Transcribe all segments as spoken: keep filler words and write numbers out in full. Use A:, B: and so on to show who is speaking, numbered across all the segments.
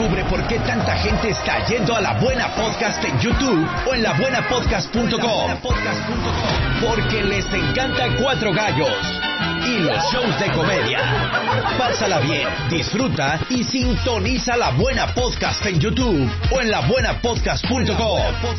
A: Descubre por qué tanta gente está yendo a La Buena Podcast en YouTube o en la buena podcast punto com. Porque les encanta Cuatro Gallos y los shows de comedia. Pásala bien, disfruta y sintoniza La Buena Podcast en YouTube o en la buena podcast punto com.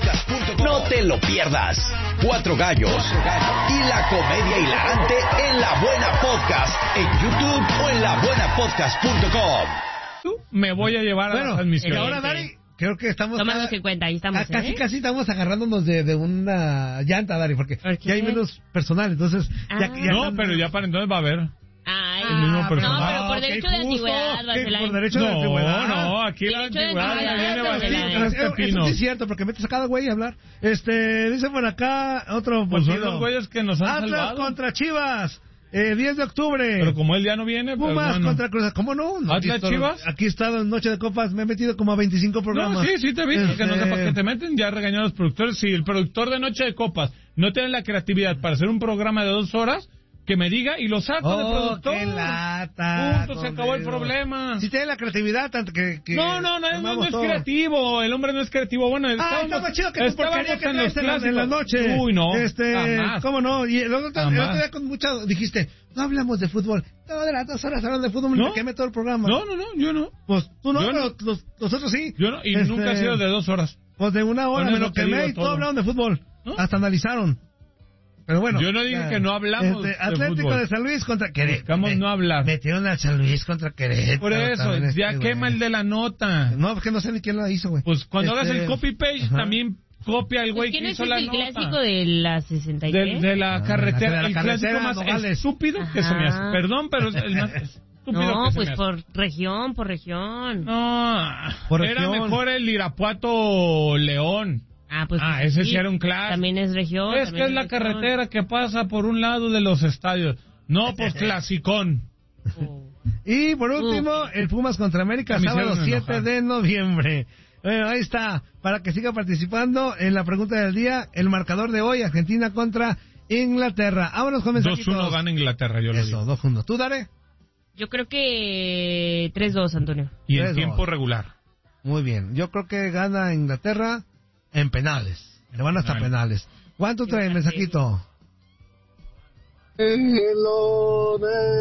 A: No te lo pierdas. Cuatro Gallos y la comedia hilarante en La Buena Podcast en YouTube o en la buena podcast punto com.
B: Me voy a llevar a
C: bueno,
B: la transmisión.
C: Y ahora, Dari, creo que estamos...
D: Tomando cincuenta, ahí estamos,
C: Casi,
D: ¿eh?
C: casi estamos agarrándonos de, de una llanta, Dari, porque ya hay menos personal, entonces...
D: Ah.
C: Ya, ya
B: No,
C: están...
B: pero ya para entonces va a haber.
D: Ay,
B: el mismo
D: no,
B: personal.
D: pero por derecho de antigüedad, Barcelona.
C: Por derecho
B: no,
C: de antigüedad.
B: No, aquí la
D: Derecho de
B: antigüedad ya
D: antigüedad,
B: viene
D: Barcelona.
B: bastante
C: Eso, eso
B: pepino.
C: sí es cierto, porque metes a cada güey a hablar. Este, dice por acá otro
B: Pues son
C: partido.
B: los güeyes que nos han
C: Atlas
B: salvado.
C: contra Chivas, eh, diez de octubre.
B: Pero como él ya no viene, pues
C: Pumas
B: bueno.
C: contra Cruz. ¿Cómo no? no
B: ¿Atlas
C: aquí
B: Chivas?
C: Estoy, aquí he estado en Noche de Copas, me he metido como a veinticinco programas.
B: No, sí, sí te vi,
C: Este...
B: que no sé para qué te meten, ya regañaron a los productores. Si el productor de Noche de Copas no tiene la creatividad para hacer un programa de dos horas, que me diga y lo saco
C: Oh,
B: de productor.
C: qué lata.
B: Punto, se acabó el problema.
C: Si tiene la creatividad, tanto que... que
B: No, no, no, no, no es
C: todo.
B: creativo, el hombre no es creativo. Bueno,
C: Ah,
B: estábamos,
C: está más chido que tu porquería que
B: en los
C: traes en la, en la noche.
B: clásicos. Uy, no,
C: Este,
B: jamás.
C: ¿cómo no? Y el otro, el
B: Jamás.
C: otro día con mucha... Dijiste, no hablamos de fútbol. Todas las dos horas hablan de fútbol y
B: ¿No?
C: me quemé todo el programa.
B: No, no, no, yo no.
C: Pues tú no,
B: Yo
C: pero
B: no.
C: los, nosotros sí.
B: Yo no, y
C: Este,
B: nunca ha sido de dos horas.
C: Pues de una hora
B: Bueno,
C: me
B: es
C: lo
B: lo que
C: quemé
B: digo
C: y todos
B: todo.
C: hablaron de fútbol.
B: ¿No?
C: Hasta analizaron. Pero bueno.
B: Yo no dije
C: ya.
B: que no hablamos
C: Este,
B: de
C: Atlético
B: fútbol.
C: de San Luis contra Querétaro.
B: Buscamos no hablar.
C: Metieron al San Luis contra Querétaro.
B: Por eso,
C: también este,
B: ya
C: güey.
B: quema el de la nota.
C: No, porque no sé ni quién la hizo, güey.
B: Pues cuando
C: Este,
B: hagas el copy-paste,
C: ajá.
B: también copia el güey
D: ¿Quién
B: que
D: es
B: hizo la
D: el
B: nota.
D: clásico de la sesenta y
B: De,
D: qué?
B: de la
C: Ah,
B: carretera,
C: de la
B: el
C: carretera,
B: clásico más
C: Nogales.
B: estúpido que se me hace.
D: Ajá.
B: Perdón, pero es el más estúpido
D: No,
B: que se
D: pues
B: me hace.
D: por región, por región.
B: No,
C: Por
B: era
C: región.
B: mejor el Irapuato León.
D: Ah, pues
B: Ah,
D: pues,
B: ese sí era un clásico.
D: También es región.
B: Es
D: también
B: que es la
D: región.
B: carretera que pasa por un lado de los estadios. No, pues clasicón.
D: Oh.
C: Y por último,
D: Uh.
C: el Pumas contra América,
B: Me
C: sábado
B: hicieron
C: siete
B: enojar.
C: de noviembre. Bueno, ahí está, para que siga participando en la pregunta del día, el marcador de hoy, Argentina contra Inglaterra. Vámonos con mensajitos.
B: dos uno gana Inglaterra, yo lo
C: Eso,
B: digo.
C: dos uno. ¿Tú, Dare?
D: Yo creo que tres dos, Antonio.
B: Y en
C: tres
B: tiempo
C: dos.
B: regular.
C: Muy bien. Yo creo que gana Inglaterra en penales. Le van hasta
B: Vale.
C: penales. ¿Cuánto trae el mensajito?
E: Hello,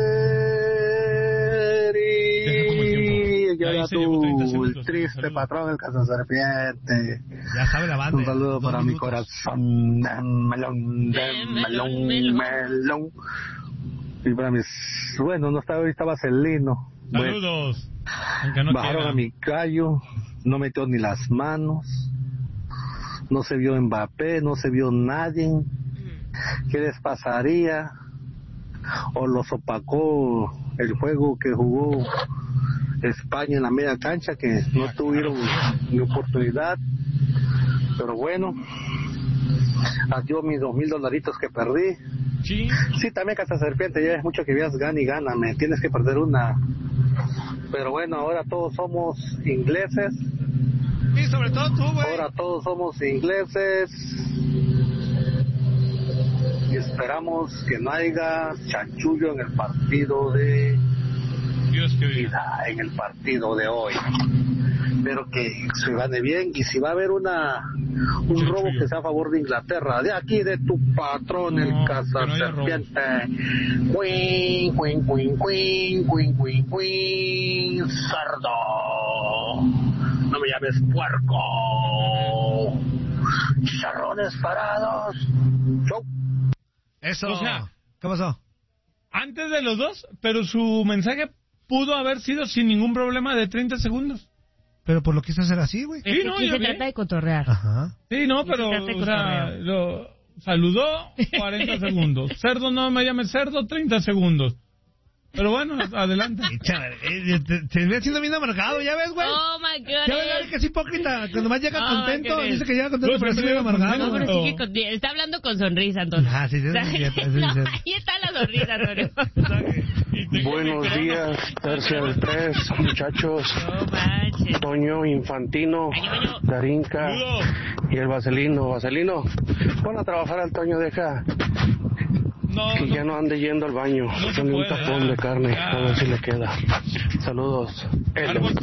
B: Deja como el tiempo.
E: Daddy.
B: Ya
E: Llega
B: se llevó treinta
E: tu
B: segundos.
E: el triste
B: Saludos.
E: patrón, el cazaserpiente.
C: Ya sabe la banda.
E: Un saludo
C: Dos
E: para mi
C: minutos.
E: corazón. Melón, melón, melón, melón. Y para mis... Bueno, no estaba, hoy estaba Celino. Bueno,
B: Saludos. Aunque no
E: bajaron
B: quiera.
E: a mi gallo, no metió ni las manos, no se vio Mbappé, no se vio nadie. ¿Qué les pasaría? O los opacó el juego que jugó España en la media cancha, que no tuvieron ni oportunidad. Pero bueno, adiós mis dos mil dolaritos que perdí.
B: Sí.
E: Sí, también Cazaserpiente, ya es mucho que veas gana y gana, me tienes que perder una. Pero bueno, ahora todos somos ingleses,
C: Y sobre todo tú, güey.
E: ahora todos somos ingleses. Y esperamos que no haya chanchullo en el partido de
B: Dios que vive.
E: vida, en el partido de hoy. Espero que se gane bien, y si va a haber una un
B: Sí,
E: robo
B: sí.
E: que sea a favor de Inglaterra, de aquí de tu patrón,
B: No,
E: el
B: que no haya
E: cazaserpiente. Cuin, cuin, cuin, cuin, cuin, cuin, cuin, cerdo. No me llames puerco. Chicharrones parados. Chau.
C: Eso.
B: O sea,
C: ¿qué pasó?
B: Antes de los dos, pero su mensaje pudo haber sido sin ningún problema de treinta segundos.
C: Pero por lo quiso hacer así, güey.
D: Es
B: Sí,
D: que
B: no,
D: aquí
B: yo
D: se
B: vi.
D: trata de cotorrear.
C: Ajá.
B: Sí, no,
D: Sí,
B: pero,
D: se trata de
B: o sea,
D: cotorreo.
B: lo saludó cuarenta segundos. Cerdo, no me llames cerdo, treinta segundos. Pero bueno, adelante.
C: Y chale, eh, te, te ve haciendo bien amargado, ¿ya ves, güey?
D: Oh my God.
C: Ya ves, que es hipócrita. Cuando más llega
D: Oh,
C: contento,
D: my
C: dice que llega contento,
B: No,
C: pero
B: siempre
C: sigue
B: llega
C: amargado.
D: No, pero
B: contento.
D: sigue con- está hablando con sonrisa, Antonio.
C: Ah, sí, sí, sí, sí, sí, sí,
D: No,
C: sí.
D: ahí está la sonrisa, Antonio.
E: Buenos días, tercia del tres, muchachos.
D: No manches.
E: Toño Infantino,
D: Ay, Toño.
E: Darinka
B: Saludos.
E: y el Vaselino. Vaselino, pon a trabajar al Toño, deja
B: No,
E: que ya
B: no.
E: no ande yendo al baño.
B: No se
E: Dale un
B: puede,
E: tapón
B: ah.
E: de carne, a ver si le queda. Saludos.
B: Algo